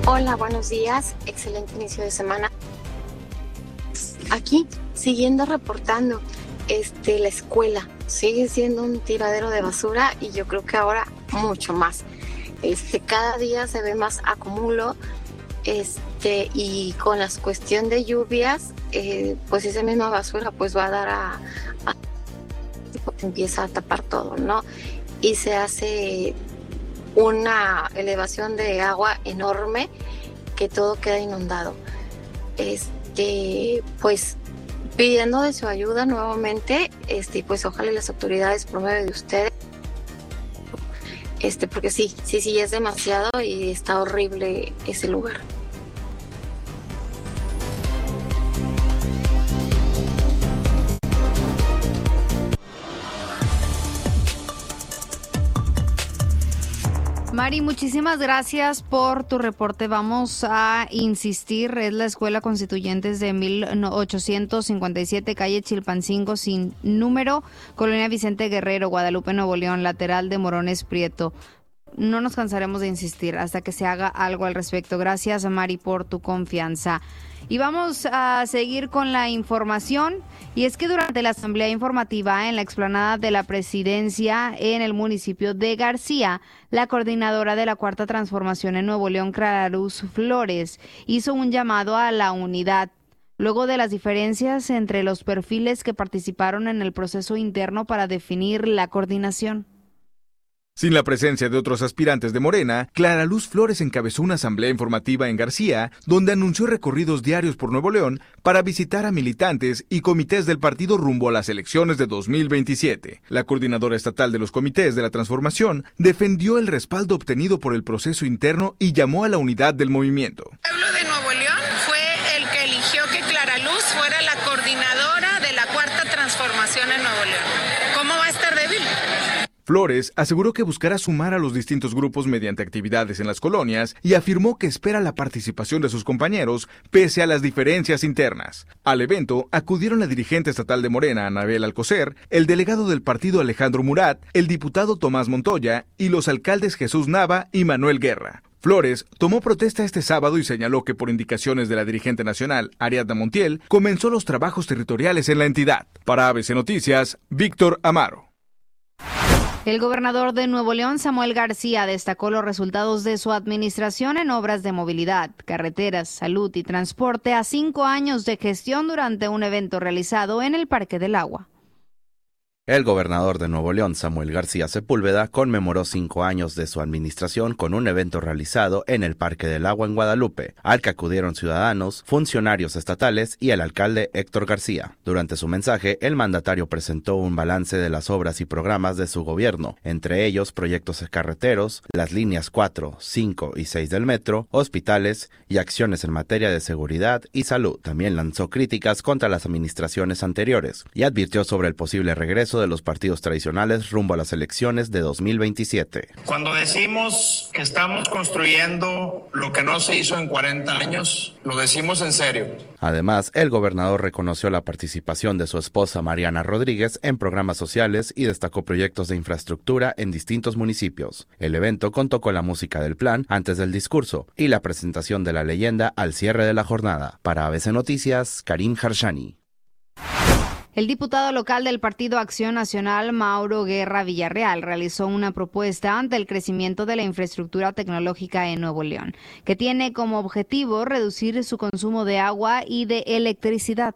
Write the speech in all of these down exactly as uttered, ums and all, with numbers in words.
Hola, buenos días. Excelente inicio de semana. Aquí, siguiendo reportando, este, la escuela sigue siendo un tiradero de basura y yo creo que ahora mucho más. Este, cada día se ve más acumulo, este, y con la cuestión de lluvias, eh, pues esa misma basura pues va a dar a, a empieza a tapar todo, ¿no? Y se hace una elevación de agua enorme que todo queda inundado. Este, pues pidiendo de su ayuda nuevamente, este, pues ojalá las autoridades por medio de ustedes, este, porque sí, sí, sí es demasiado y está horrible ese lugar. Mari, muchísimas gracias por tu reporte. Vamos a insistir, es la Escuela Constituyentes de mil ochocientos cincuenta y siete, calle Chilpancingo sin número, Colonia Vicente Guerrero, Guadalupe, Nuevo León, lateral de Morones Prieto. No nos cansaremos de insistir hasta que se haga algo al respecto. Gracias, Mari, por tu confianza. Y vamos a seguir con la información, y es que durante la asamblea informativa en la explanada de la presidencia en el municipio de García, la coordinadora de la Cuarta Transformación en Nuevo León, Clara Luz Flores, hizo un llamado a la unidad, luego de las diferencias entre los perfiles que participaron en el proceso interno para definir la coordinación. Sin la presencia de otros aspirantes de Morena, Clara Luz Flores encabezó una asamblea informativa en García, donde anunció recorridos diarios por Nuevo León para visitar a militantes y comités del partido rumbo a las elecciones de dos mil veintisiete. La coordinadora estatal de los comités de la transformación defendió el respaldo obtenido por el proceso interno y llamó a la unidad del movimiento. El pueblo de Nuevo León fue el que eligió que Clara Luz fuera la coordinadora de la Cuarta Transformación en Nuevo León. ¿Cómo va a estar débil? Flores aseguró que buscará sumar a los distintos grupos mediante actividades en las colonias y afirmó que espera la participación de sus compañeros pese a las diferencias internas. Al evento acudieron la dirigente estatal de Morena, Anabel Alcocer, el delegado del partido Alejandro Murat, el diputado Tomás Montoya y los alcaldes Jesús Nava y Manuel Guerra. Flores tomó protesta este sábado y señaló que por indicaciones de la dirigente nacional, Ariadna Montiel, comenzó los trabajos territoriales en la entidad. Para A B C Noticias, Víctor Amaro. El gobernador de Nuevo León, Samuel García, destacó los resultados de su administración en obras de movilidad, carreteras, salud y transporte a cinco años de gestión durante un evento realizado en el Parque del Agua. El gobernador de Nuevo León, Samuel García Sepúlveda, conmemoró cinco años de su administración con un evento realizado en el Parque del Agua en Guadalupe, al que acudieron ciudadanos, funcionarios estatales y el alcalde Héctor García. Durante su mensaje, el mandatario presentó un balance de las obras y programas de su gobierno, entre ellos proyectos carreteros, las líneas cuatro, cinco y seis del metro, hospitales y acciones en materia de seguridad y salud. También lanzó críticas contra las administraciones anteriores y advirtió sobre el posible regreso de los partidos tradicionales rumbo a las elecciones de dos mil veintisiete. Cuando decimos que estamos construyendo lo que no se hizo en cuarenta años, lo decimos en serio. Además, el gobernador reconoció la participación de su esposa Mariana Rodríguez en programas sociales y destacó proyectos de infraestructura en distintos municipios. El evento contó con la música del plan antes del discurso y la presentación de la leyenda al cierre de la jornada. Para A B C Noticias, Karim Harshani. El diputado local del Partido Acción Nacional, Mauro Guerra Villarreal, realizó una propuesta ante el crecimiento de la infraestructura tecnológica en Nuevo León, que tiene como objetivo reducir su consumo de agua y de electricidad.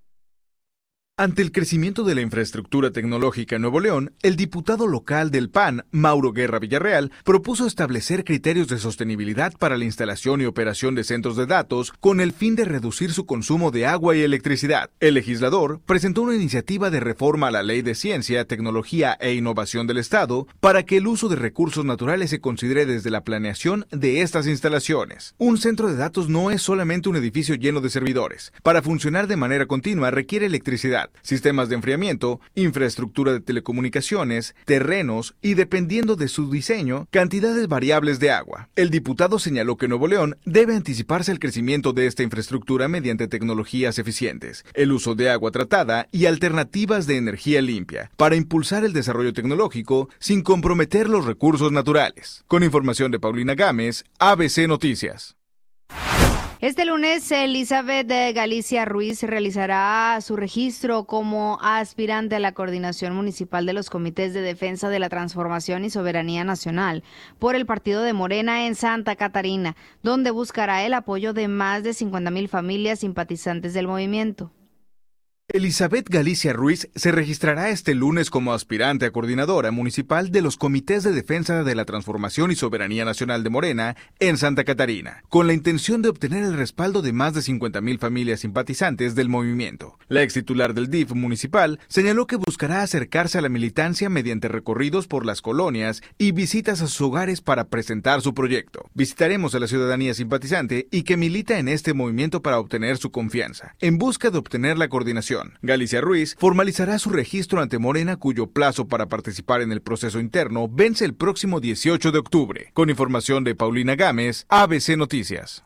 Ante el crecimiento de la infraestructura tecnológica en Nuevo León, el diputado local del P A N, Mauro Guerra Villarreal, propuso establecer criterios de sostenibilidad para la instalación y operación de centros de datos con el fin de reducir su consumo de agua y electricidad. El legislador presentó una iniciativa de reforma a la Ley de Ciencia, Tecnología e Innovación del Estado para que el uso de recursos naturales se considere desde la planeación de estas instalaciones. Un centro de datos no es solamente un edificio lleno de servidores. Para funcionar de manera continua requiere electricidad, sistemas de enfriamiento, infraestructura de telecomunicaciones, terrenos y, dependiendo de su diseño, cantidades variables de agua. El diputado señaló que Nuevo León debe anticiparse al crecimiento de esta infraestructura mediante tecnologías eficientes, el uso de agua tratada y alternativas de energía limpia, para impulsar el desarrollo tecnológico sin comprometer los recursos naturales. Con información de Paulina Gámez, A B C Noticias. Este lunes, Elizabeth Galicia Ruiz realizará su registro como aspirante a la coordinación municipal de los comités de defensa de la transformación y soberanía nacional por el partido de Morena en Santa Catarina, donde buscará el apoyo de más de cincuenta mil familias simpatizantes del movimiento. Elizabeth Galicia Ruiz se registrará este lunes como aspirante a coordinadora municipal de los Comités de Defensa de la Transformación y Soberanía Nacional de Morena en Santa Catarina, con la intención de obtener el respaldo de más de cincuenta mil familias simpatizantes del movimiento. La ex titular del D I F municipal señaló que buscará acercarse a la militancia mediante recorridos por las colonias y visitas a sus hogares para presentar su proyecto. Visitaremos a la ciudadanía simpatizante y que milita en este movimiento para obtener su confianza, en busca de obtener la coordinación. Galicia Ruiz formalizará su registro ante Morena, cuyo plazo para participar en el proceso interno vence el próximo dieciocho de octubre. Con información de Paulina Gámez, A B C Noticias.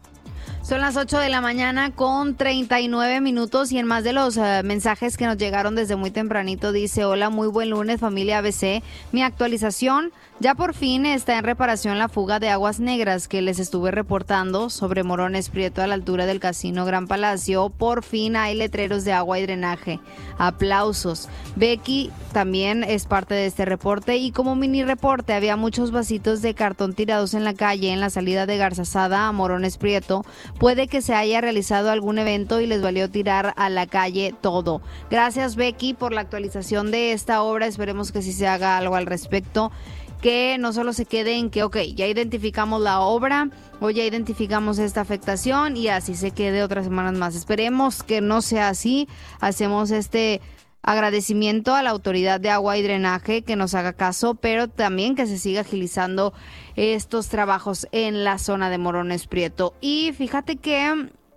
Son las ocho de la mañana con treinta y nueve minutos y en más de los uh, mensajes que nos llegaron desde muy tempranito dice: hola, muy buen lunes familia A B C. Mi actualización, ya por fin está en reparación la fuga de aguas negras que les estuve reportando sobre Morones Prieto a la altura del Casino Gran Palacio. Por fin hay letreros de agua y drenaje. Aplausos. Becky también es parte de este reporte y como mini reporte había muchos vasitos de cartón tirados en la calle en la salida de Garzazada a Morones Prieto. Puede que se haya realizado algún evento y les valió tirar a la calle todo. Gracias, Becky, por la actualización de esta obra. Esperemos que sí se haga algo al respecto, que no solo se quede en que, ok, ya identificamos la obra o ya identificamos esta afectación y así se quede otras semanas más. Esperemos que no sea así. Hacemos este agradecimiento a la autoridad de agua y drenaje que nos haga caso, pero también que se siga agilizando estos trabajos en la zona de Morones Prieto. Y fíjate que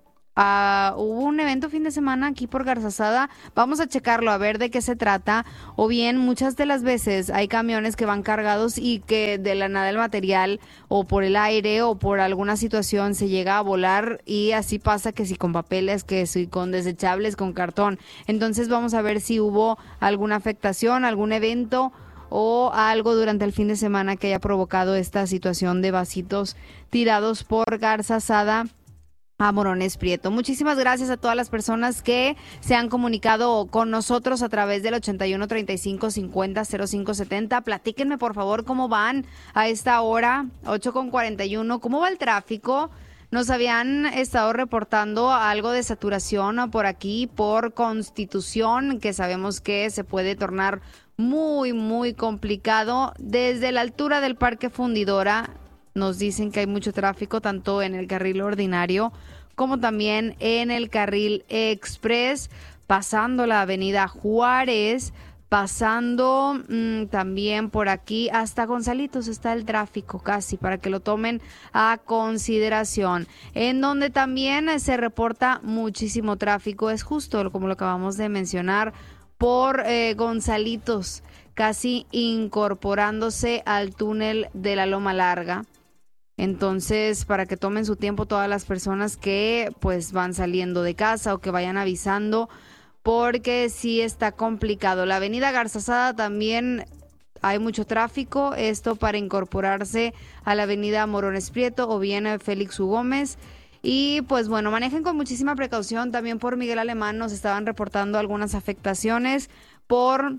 uh, hubo un evento fin de semana aquí por Garzazada. Vamos a checarlo a ver de qué se trata. O bien, muchas de las veces hay camiones que van cargados y que de la nada el material o por el aire o por alguna situación se llega a volar y así pasa que si con papeles, que si con desechables, con cartón. Entonces vamos a ver si hubo alguna afectación, algún evento o algo durante el fin de semana que haya provocado esta situación de vasitos tirados por Garzazada a Morones Prieto. Muchísimas gracias a todas las personas que se han comunicado con nosotros a través del ochenta y uno, treinta y cinco, cincuenta, cero cinco setenta. Platíquenme por favor cómo van a esta hora, ocho con cuarenta y uno, cómo va el tráfico. Nos habían estado reportando algo de saturación por aquí, por Constitución, que sabemos que se puede tornar muy, muy complicado. Desde la altura del Parque Fundidora nos dicen que hay mucho tráfico, tanto en el carril ordinario como también en el carril express, pasando la avenida Juárez, pasando mmm, también por aquí hasta Gonzalitos está el tráfico casi, para que lo tomen a consideración. En donde también se reporta muchísimo tráfico, es justo como lo acabamos de mencionar, por eh, Gonzalitos, casi incorporándose al túnel de la Loma Larga. Entonces, para que tomen su tiempo todas las personas que pues van saliendo de casa o que vayan avisando, porque sí está complicado. La avenida Garzazada también hay mucho tráfico, esto para incorporarse a la avenida Morones Prieto o bien a Félix U. Gómez. Y pues bueno, manejen con muchísima precaución. También por Miguel Alemán nos estaban reportando algunas afectaciones por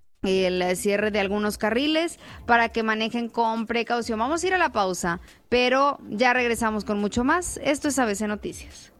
el cierre de algunos carriles, para que manejen con precaución. Vamos a ir a la pausa, pero ya regresamos con mucho más. Esto es A B C Noticias.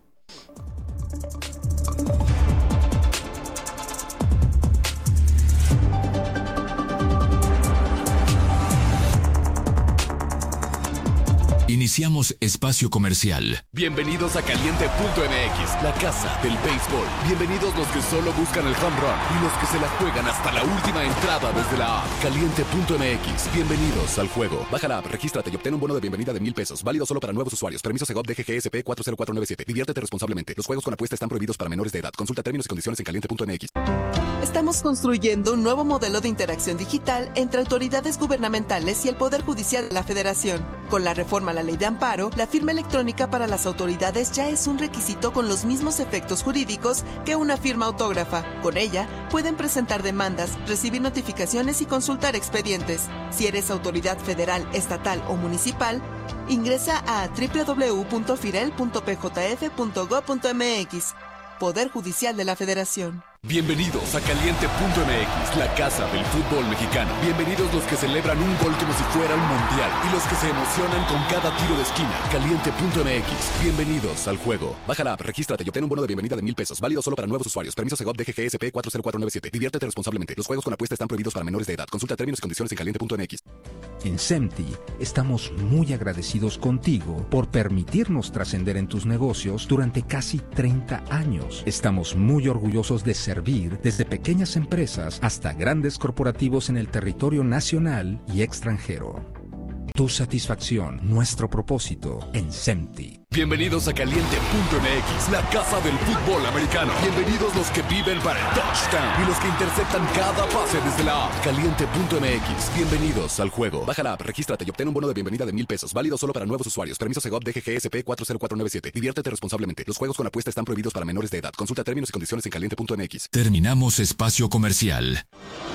Iniciamos espacio comercial. Bienvenidos a Caliente punto M X, la casa del béisbol. Bienvenidos los que solo buscan el home run y los que se la juegan hasta la última entrada desde la app. Caliente punto M X, bienvenidos al juego. Baja la app, regístrate y obtén un bono de bienvenida de mil pesos. Válido solo para nuevos usuarios. Permiso Segov D G G S P cuatro cero cuatro nueve siete. Diviértete responsablemente. Los juegos con apuesta están prohibidos para menores de edad. Consulta términos y condiciones en caliente punto M X. Estamos construyendo un nuevo modelo de interacción digital entre autoridades gubernamentales y el Poder Judicial de la Federación. Con la reforma a la Ley de Amparo, la firma electrónica para las autoridades ya es un requisito con los mismos efectos jurídicos que una firma autógrafa. Con ella, pueden presentar demandas, recibir notificaciones y consultar expedientes. Si eres autoridad federal, estatal o municipal, Ingresa a doble u doble u doble u punto firel punto p j f punto gob punto m x. Poder Judicial de la Federación. Bienvenidos a Caliente punto m x, la casa del fútbol mexicano. Bienvenidos los que celebran un gol como si fuera un mundial y los que se emocionan con cada tiro de esquina. Caliente punto m x, bienvenidos al juego. Baja la app, regístrate y obtén un bono de bienvenida de mil pesos, válido solo para nuevos usuarios. Permiso Segov D G G S P cuatro cero cuatro nueve siete. Diviértete responsablemente. Los juegos con apuesta están prohibidos para menores de edad. Consulta términos y condiciones en caliente punto m x. En SEMTI estamos muy agradecidos contigo por permitirnos trascender en tus negocios durante casi treinta años. Estamos muy orgullosos de servir desde pequeñas empresas hasta grandes corporativos en el territorio nacional y extranjero. Tu satisfacción, nuestro propósito en SEMTI. Bienvenidos a Caliente punto m x, la casa del fútbol americano. Bienvenidos los que viven para el touchdown y los que interceptan cada pase desde la app. Caliente punto m x, bienvenidos al juego. Baja la app, regístrate y obtén un bono de bienvenida de mil pesos, válido solo para nuevos usuarios. Permiso Segov D G G S P cuatro cero cuatro nueve siete. Diviértete responsablemente. Los juegos con apuesta están prohibidos para menores de edad. Consulta términos y condiciones en caliente punto m x. Terminamos espacio comercial.